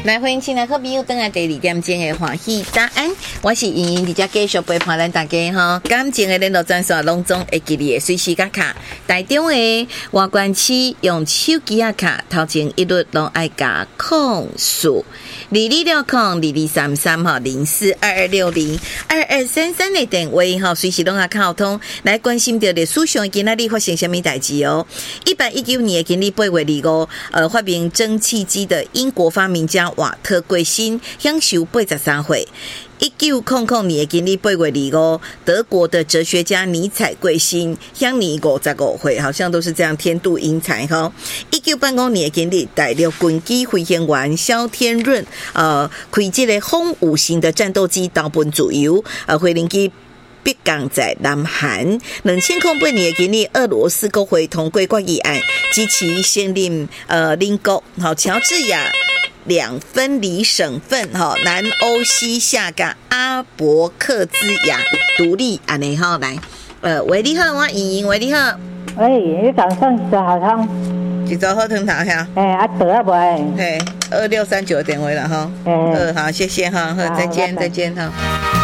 来欢迎亲爱好朋友，等下第二点钟的欢喜答案，我是莹莹，直接继续陪伴咱大家哈。感情的联络专线拢总会记你的随时卡卡，台中的外关区用手机啊卡，头前一律拢爱加控诉22602233哈0422602233的电话哈，随时拢啊靠通来关心到历史上今仔日发生什么代志哦。119年的今日8月25，发明蒸汽机的英国发明家瓦特过身，享受83岁。1900年的今日8月25，德国的哲学家尼采过身，享年55岁，好像都是这样天妒英才哈。1980年的今日，第6军机飞行员萧天润开这个轰5型的战斗机投奔自由，飞行机北港在南韩。2008年的今日，俄罗斯国会通过决议案，支持承认邻国乔治亚2分离省份南欧西夏跟阿伯克兹亚独立安尼哈来，喂你好，我莹莹，喂你好， 喂，你早上吃好汤， 一早好汤头哈， 得啊不？ 嘿，2639电话了哈，好，谢谢哈，再见哈。